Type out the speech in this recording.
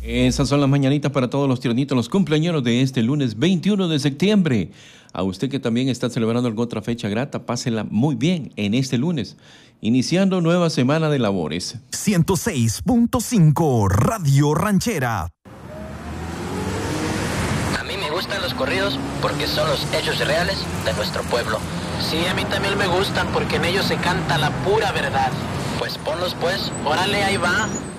Esas son las mañanitas para todos los tiranitos, los cumpleaños de este lunes 21 de septiembre. A usted que también está celebrando alguna otra fecha grata, pásela muy bien en este lunes, iniciando nueva semana de labores. 106.5 Radio Ranchera. A mí me gustan los corridos porque son los hechos reales de nuestro pueblo. Sí, a mí también me gustan porque en ellos se canta la pura verdad. Pues ponlos pues. Órale, ahí va.